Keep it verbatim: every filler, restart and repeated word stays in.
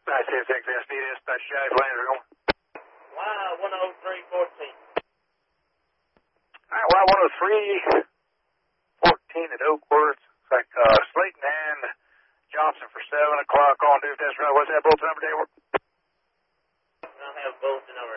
nine six six S D, dispatch Jive Lander going. Y one oh three fourteen. All right, Y one oh three fourteen at Oakworth. It's like uh, Slayton and Johnson for seven o'clock on due test route. What's that bulletin number, Dave? I don't have bulletin number.